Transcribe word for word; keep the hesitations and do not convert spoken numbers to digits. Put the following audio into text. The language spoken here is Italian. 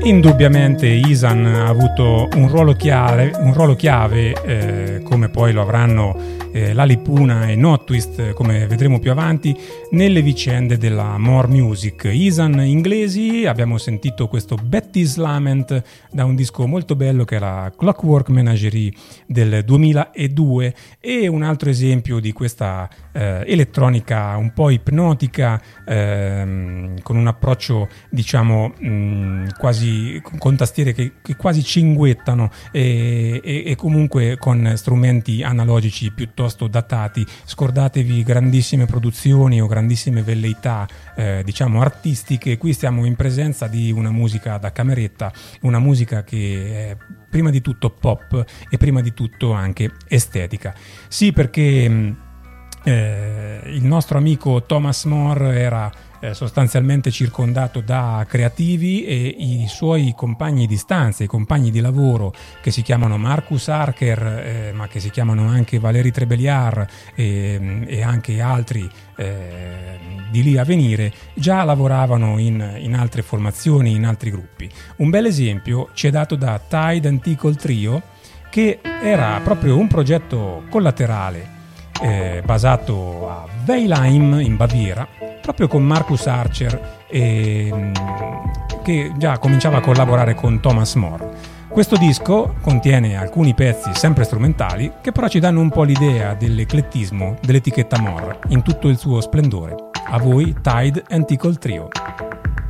Indubbiamente Ihsahn ha avuto un ruolo chiave, un ruolo chiave eh, come poi lo avranno eh, Lali Puna e Notwist, come vedremo più avanti, nelle vicende della more music. Ihsahn inglesi, abbiamo sentito questo Betty's Lament da un disco molto bello che era Clockwork Menagerie del duemiladue, e un altro esempio di questa eh, elettronica un po' ipnotica, ehm, con un approccio diciamo mh, quasi con tastiere che, che quasi cinguettano e, e, e comunque con strumenti analogici piuttosto datati. Scordatevi grandissime produzioni o grandissime velleità eh, diciamo artistiche. Qui stiamo in presenza di una musica da cameretta, una musica che è prima di tutto pop e prima di tutto anche estetica. Sì, perché mh, eh, il nostro amico Thomas More era Eh, sostanzialmente circondato da creativi, e i suoi compagni di stanza, i compagni di lavoro che si chiamano Marcus Harker, eh, ma che si chiamano anche Valérie Trébéliard e, e anche altri eh, di lì a venire, già lavoravano in, in altre formazioni, in altri gruppi. Un bel esempio ci è dato da Tide and Tickle Trio, che era proprio un progetto collaterale Eh, basato a Weilheim in Baviera, proprio con Marcus Archer, eh, che già cominciava a collaborare con Thomas More. Questo disco contiene alcuni pezzi sempre strumentali che però ci danno un po' l'idea dell'eclettismo dell'etichetta More in tutto il suo splendore. A voi Tide and Tickle Trio.